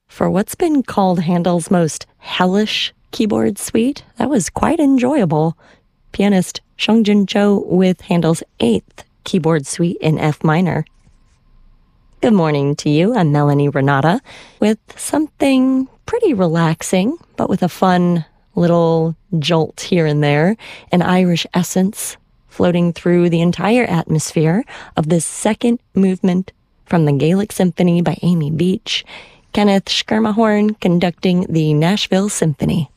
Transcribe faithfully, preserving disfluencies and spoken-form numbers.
For what's been called Handel's most hellish keyboard suite, that was quite enjoyable. Pianist Seongjin Cho with Handel's eighth keyboard suite in F minor. Good morning to you. I'm Melanie Renata with something pretty relaxing, but with a fun little jolt here and there, an Irish essence floating through the entire atmosphere of this second movement from the Gaelic Symphony by Amy Beach, Kenneth Schermerhorn conducting the Nashville Symphony.